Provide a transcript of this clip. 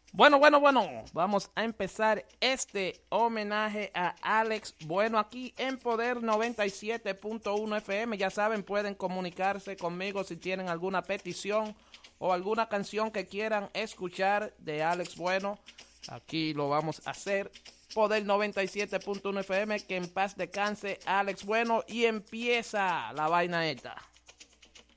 Bueno, vamos a empezar este homenaje a Alex Bueno aquí en Poder 97.1 FM. Ya saben, pueden comunicarse conmigo si tienen alguna petición o alguna canción que quieran escuchar de Alex Bueno. Aquí lo vamos a hacer. Poder 97.1 FM, que en paz descanse Alex Bueno y empieza la vaina esta.